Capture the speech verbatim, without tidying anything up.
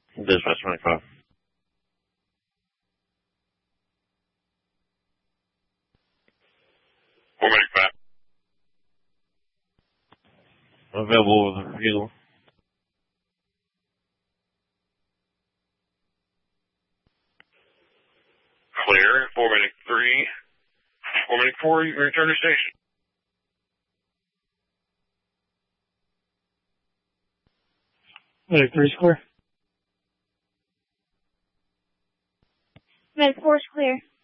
Dispatch twenty-five. four eighty-five. Available with a refusal. Clear, four eighty-three. four eighty-four, you can return to station. Medic three is clear. Medic four is clear.